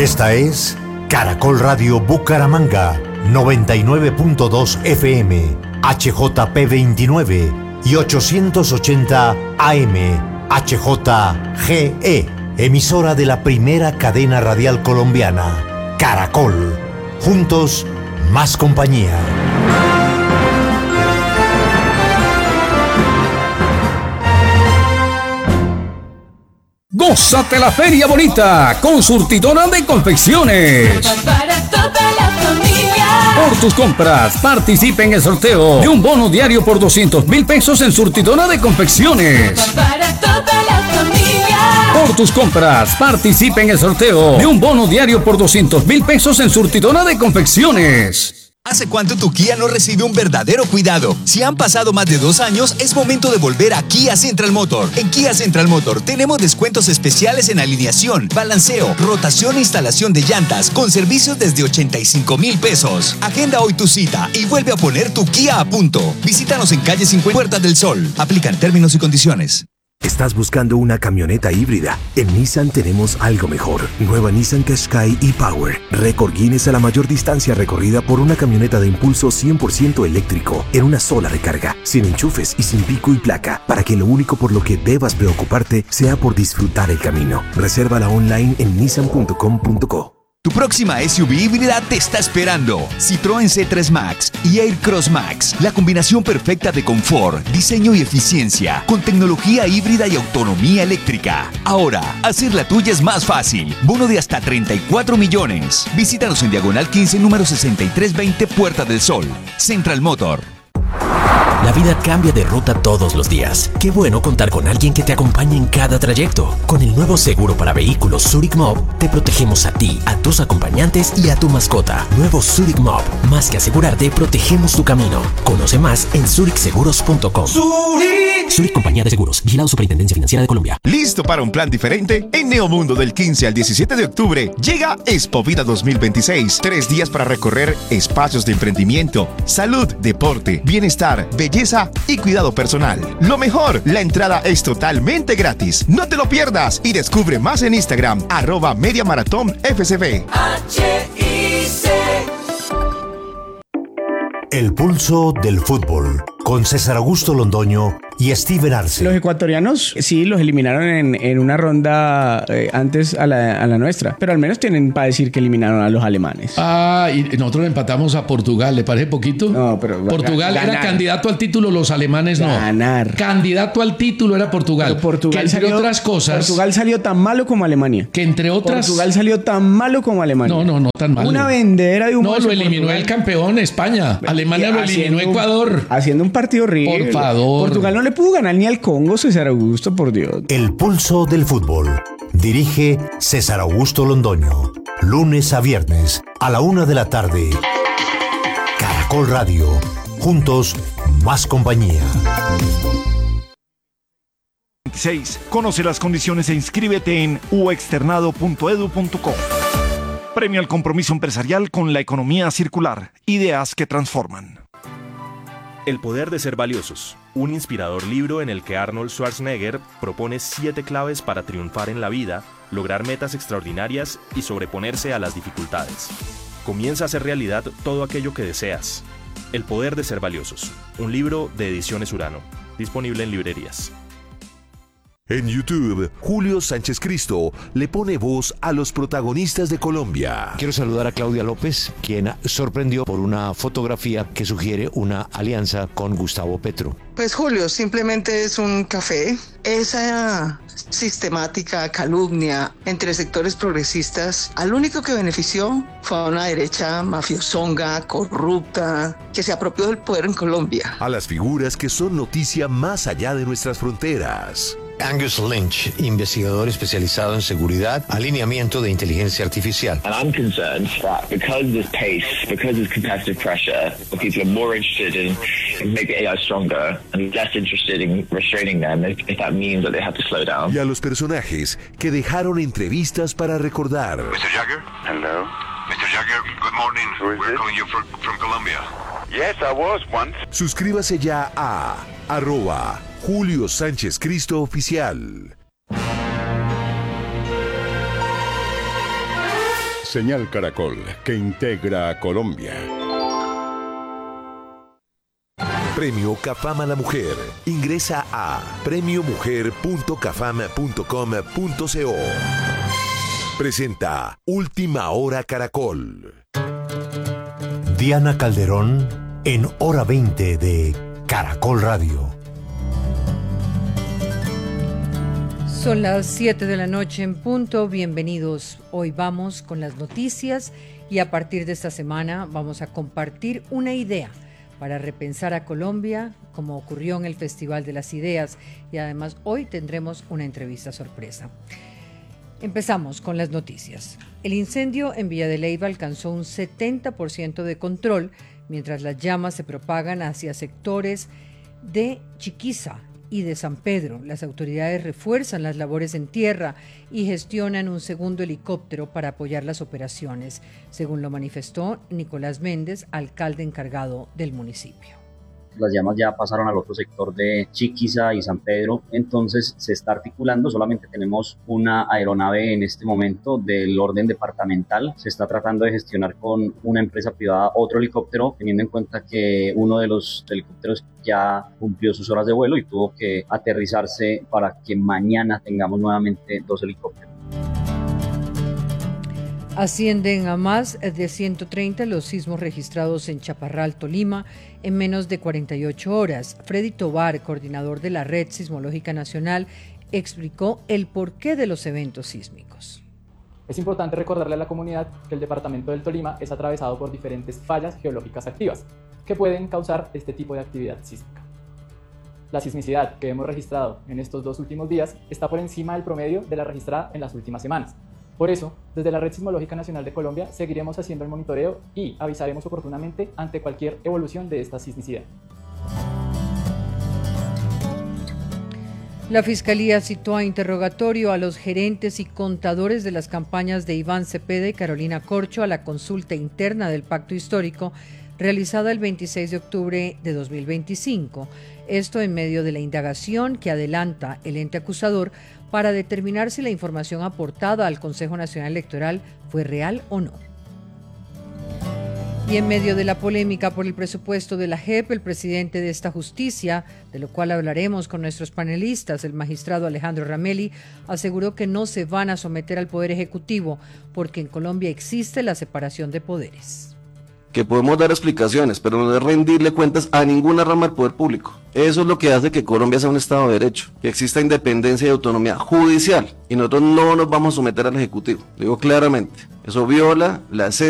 Esta es Caracol Radio Bucaramanga, 99.2 FM, HJP 29 y 880 AM, HJGE, emisora de la primera cadena radial colombiana, Caracol. Juntos, más compañía. Gózate la feria bonita con Surtidora de Confecciones. Para toda la familia. Por tus compras, participa en el sorteo de un bono diario por 200.000 pesos en Surtidora de Confecciones. Para toda la familia. Por tus compras, participa en el sorteo de un bono diario por 200.000 pesos en Surtidora de Confecciones. ¿Hace cuánto tu Kia no recibe un verdadero cuidado? Si han pasado más de 2 años, es momento de volver a Kia Central Motor. En Kia Central Motor tenemos descuentos especiales en alineación, balanceo, rotación e instalación de llantas, con servicios desde 85.000 pesos. Agenda hoy tu cita y vuelve a poner tu Kia a punto. Visítanos en calle 50 Puerta del Sol. Aplican términos y condiciones. ¿Estás buscando una camioneta híbrida? En Nissan tenemos algo mejor. Nueva Nissan Qashqai e-Power. Récord Guinness a la mayor distancia recorrida por una camioneta de impulso 100% eléctrico en una sola recarga, sin enchufes y sin pico y placa, para que lo único por lo que debas preocuparte sea por disfrutar el camino. Resérvala online en nissan.com.co. Tu próxima SUV híbrida te está esperando. Citroën C3 Max y Aircross Max. La combinación perfecta de confort, diseño y eficiencia, con tecnología híbrida y autonomía eléctrica. Ahora, hacer la tuya es más fácil. Bono de hasta 34 millones. Visítanos en Diagonal 15, número 6320, Puerta del Sol. Central Motor. La vida cambia de ruta todos los días. Qué bueno contar con alguien que te acompañe en cada trayecto. Con el nuevo seguro para vehículos Zurich Mob, te protegemos a ti, a tus acompañantes y a tu mascota. Nuevo Zurich Mob. Más que asegurarte, protegemos tu camino. Conoce más en zurichseguros.com. Zurich Compañía de Seguros. Vigilado Superintendencia Financiera de Colombia. ¿Listo para un plan diferente? En Neomundo del 15 al 17 de octubre llega Expo Vida 2026. 3 días para recorrer espacios de emprendimiento, salud, deporte, bienestar, belleza y cuidado personal. Lo mejor, la entrada es totalmente gratis. No te lo pierdas y descubre más en Instagram, @MediaMarathonFCB. El pulso del fútbol, con César Augusto Londoño y Steven Arce. Los ecuatorianos sí los eliminaron en una ronda antes a la nuestra, pero al menos tienen para decir que eliminaron a los alemanes. Y nosotros empatamos a Portugal, ¿le parece poquito? No, pero Portugal era candidato al título, los alemanes no. Candidato al título era Portugal. Pero Portugal que entre salió, otras cosas. Portugal salió tan malo como Alemania. Que entre otras. Portugal salió tan malo como Alemania. No tan malo. Una vendedera de un. No, lo eliminó el campeón España. Alemania lo eliminó Ecuador. Haciendo un partido horrible. Por favor. Portugal no le pudo ganar ni al Congo, César Augusto, por Dios. El pulso del fútbol. Dirige César Augusto Londoño. Lunes a viernes a la 1 de la tarde. Caracol Radio. Juntos, más compañía. 26. Conoce las condiciones e inscríbete en uexternado.edu.co. Premio al compromiso empresarial con la economía circular. Ideas que transforman. El poder de ser valiosos, un inspirador libro en el que Arnold Schwarzenegger propone 7 claves para triunfar en la vida, lograr metas extraordinarias y sobreponerse a las dificultades. Comienza a hacer realidad todo aquello que deseas. El poder de ser valiosos, un libro de Ediciones Urano, disponible en librerías. En YouTube, Julio Sánchez Cristo le pone voz a los protagonistas de Colombia. Quiero saludar a Claudia López, quien sorprendió por una fotografía que sugiere una alianza con Gustavo Petro. Pues Julio, simplemente es un café. Esa sistemática calumnia entre sectores progresistas, al único que benefició fue a una derecha mafiosonga, corrupta, que se apropió del poder en Colombia. A las figuras que son noticia más allá de nuestras fronteras. Angus Lynch, investigador especializado en seguridad, alineamiento de inteligencia artificial. And I'm concerned that because there's pace, because there's competitive pressure, people are more interested in making AI stronger and less interested in restraining them if that means that they have to slow down. Y a los personajes que dejaron entrevistas para recordar. Mr. Jagger? Hello. Mr. Jagger, good morning. We're calling you from Colombia. Yes, I was once. Suscríbase ya a @Julio Sánchez Cristo Oficial. señal Caracol que integra a Colombia. Premio Cafam a la Mujer. Ingresa a premiomujer.cafam.com.co. Presenta Última Hora Caracol. Diana Calderón en Hora 20 de Caracol Radio. Son las 7 de la noche en punto. Bienvenidos. Hoy vamos con las noticias y a partir de esta semana vamos a compartir una idea para repensar a Colombia, como ocurrió en el Festival de las Ideas, y además hoy tendremos una entrevista sorpresa. Empezamos con las noticias. El incendio en Villa de Leyva alcanzó un 70% de control, mientras las llamas se propagan hacia sectores de Chiquiza y de San Pedro. Las autoridades refuerzan las labores en tierra y gestionan un segundo helicóptero para apoyar las operaciones, según lo manifestó Nicolás Méndez, alcalde encargado del municipio. Las llamas ya pasaron al otro sector de Chiquiza y San Pedro, entonces se está articulando. Solamente tenemos una aeronave en este momento del orden departamental. Se está tratando de gestionar con una empresa privada otro helicóptero, teniendo en cuenta que uno de los helicópteros ya cumplió sus horas de vuelo y tuvo que aterrizarse para que mañana tengamos nuevamente 2 helicópteros. Ascienden a más de 130 los sismos registrados en Chaparral, Tolima, en menos de 48 horas. Freddy Tobar, coordinador de la Red Sismológica Nacional, explicó el porqué de los eventos sísmicos. Es importante recordarle a la comunidad que el departamento del Tolima es atravesado por diferentes fallas geológicas activas que pueden causar este tipo de actividad sísmica. La sismicidad que hemos registrado en estos 2 últimos días está por encima del promedio de la registrada en las últimas semanas. Por eso, desde la Red Sismológica Nacional de Colombia seguiremos haciendo el monitoreo y avisaremos oportunamente ante cualquier evolución de esta sismicidad. La Fiscalía citó a interrogatorio a los gerentes y contadores de las campañas de Iván Cepeda y Carolina Corcho a la consulta interna del Pacto Histórico realizada el 26 de octubre de 2025. Esto en medio de la indagación que adelanta el ente acusador para determinar si la información aportada al Consejo Nacional Electoral fue real o no. Y en medio de la polémica por el presupuesto de la JEP, el presidente de esta justicia, de lo cual hablaremos con nuestros panelistas, el magistrado Alejandro Ramelli, aseguró que no se van a someter al Poder Ejecutivo porque en Colombia existe la separación de poderes. Que podemos dar explicaciones, pero no es rendirle cuentas a ninguna rama del poder público. Eso es lo que hace que Colombia sea un Estado de Derecho, que exista independencia y autonomía judicial, y nosotros no nos vamos a someter al Ejecutivo. Lo digo claramente, eso viola la esencia